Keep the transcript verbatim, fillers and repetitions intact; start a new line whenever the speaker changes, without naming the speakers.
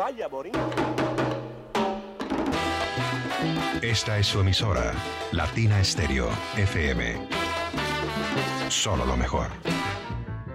vaya bonito.
Esta es su emisora, Latina Estéreo, F M. Solo lo mejor.